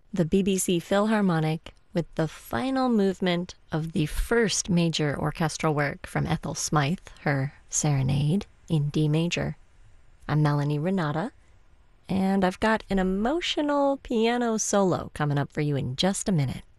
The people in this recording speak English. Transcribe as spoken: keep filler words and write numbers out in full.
the B B C Philharmonic with the final movement of the first major orchestral work from Ethel Smythe, her Serenade in D major. I'm Melanie Renata, and I've got an emotional piano solo coming up for you in just a minute.